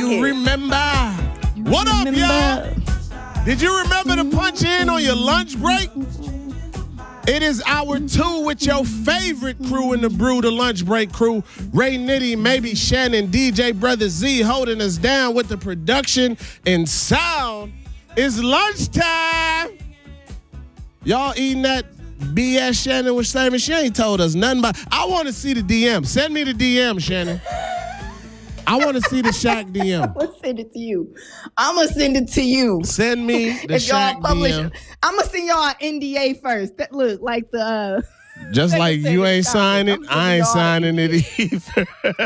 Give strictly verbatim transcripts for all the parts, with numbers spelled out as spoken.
you ahead. remember? You What remember? up, y'all? Did you remember to punch in on your lunch break? It is hour two with your favorite crew in the brew, the lunch break crew. Ray Nitty, maybe Shannon, D J Brother Z holding us down with the production and sound. It's lunchtime. Y'all eating that B S Shannon was saving? She ain't told us nothing about. I want to see the D M. Send me the D M, Shannon. I want to see the Shaq D M. I'm gonna send it to you. I'm gonna send it to you. Send me the if y'all Shaq publish, D M. I'm gonna send y'all an N D A first. That look like the. Uh, Just like you ain't signing it, I ain't signing it either.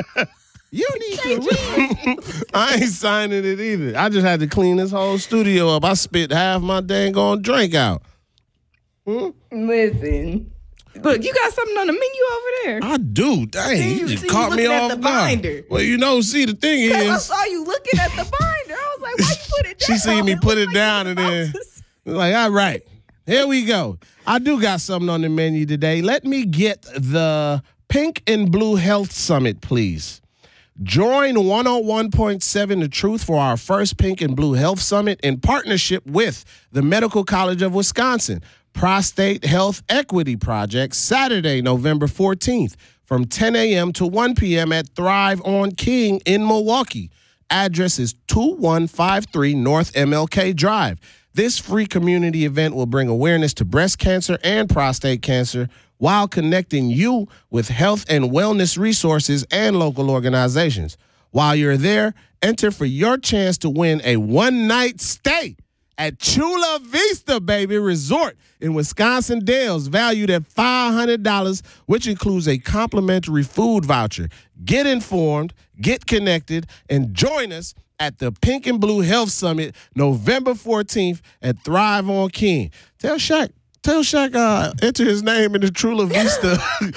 You need to read. I ain't signing it either. I just had to clean this whole studio up. I spit half my dang on drink out. Hmm? Listen. Look, you got something on the menu over there. I do. Dang, See, you just see, caught you me looking at off the guard. binder. Well, you know, see, the thing I is, saw you looking at the binder. I was like, why you put it down? she seen me put it looked down you and was then, about to- like, all right, here we go. I do got something on the menu today. Let me get the Pink and Blue Health Summit, please. Join one oh one point seven The Truth for our first Pink and Blue Health Summit in partnership with the Medical College of Wisconsin Prostate Health Equity Project, Saturday, November fourteenth from ten a.m. to one p.m. at Thrive on King in Milwaukee. Address is two one five three North M L K Drive. This free community event will bring awareness to breast cancer and prostate cancer while connecting you with health and wellness resources and local organizations. While you're there, enter for your chance to win a one-night stay at Chula Vista, baby, Resort in Wisconsin Dells, valued at five hundred dollars, which includes a complimentary food voucher. Get informed, get connected, and join us at the Pink and Blue Health Summit, November fourteenth at Thrive on King. Tell Shaq, tell Shaq, uh, enter his name in the Chula Vista.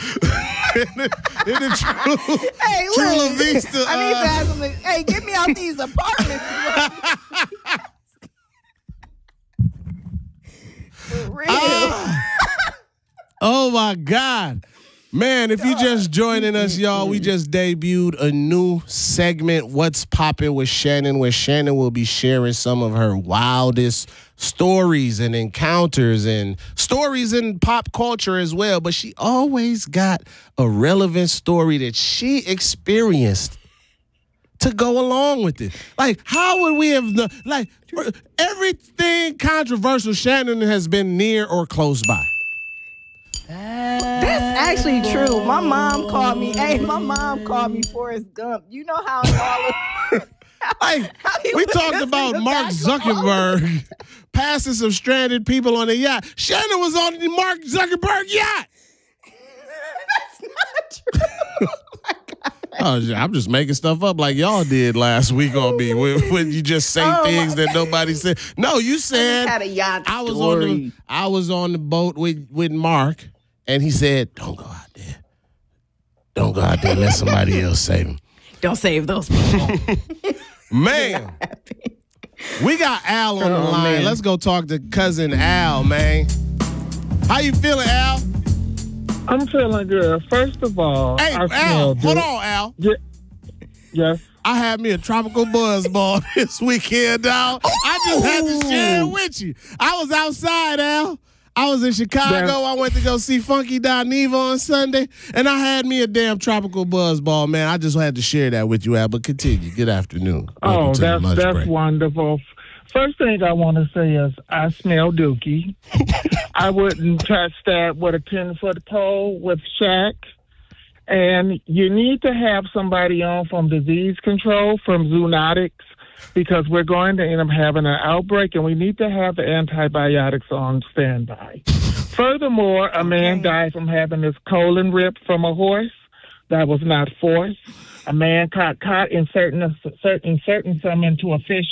in the, in the Chula, Hey, look, Chula Vista. I need uh, to ask him, to, hey, get me out these apartments. For real. Ah. Oh, my God. Man, if you just joining us, y'all, we just debuted a new segment, What's Poppin' with Shannon, where Shannon will be sharing some of her wildest stories and encounters and stories in pop culture as well. But she always got a relevant story that she experienced to go along with it. Like, how would we have, known? Like, everything controversial Shannon has been near or close by. That's actually true. My mom called me. Hey, my mom called me Forrest Gump. You know how all of Like, how he we was talked just about in the Mark back of all Zuckerberg passing some stranded people on a yacht. Shannon was on the Mark Zuckerberg yacht. That's not true. Oh my God. Oh, yeah, I'm just making stuff up like y'all did last week on me when, when you just say Oh, things my that nobody said. No, you said I had a yacht I was story. on the I was on the boat with, with Mark, and he said, "Don't go out there. Don't go out there. Let somebody else save him." Don't save those people. Man, we got Al on the Oh, line. man. Let's go talk to cousin Al, man. How you feeling, Al? I'm feeling good. First of all, Hey, I Al, smell hold good. on, Al. Yeah. Yes. I had me a tropical buzz ball this weekend, dog. I just had to share it with you. I was outside, Al. I was in Chicago. Yeah. I went to go see Funky Dineva on Sunday, and I had me a damn tropical buzz ball, man. I just had to share that with you, Al. But continue. Good afternoon. Welcome Oh, to the that's lunch that's break. wonderful. First thing I want to say is I smell dookie. I wouldn't touch that with a ten-foot pole with Shaq. And you need to have somebody on from disease control, from zoonotics, because we're going to end up having an outbreak, and we need to have the antibiotics on standby. Furthermore, a man died from having his colon ripped from a horse. That was not forced. A man caught caught inserting, a, inserting some into a fish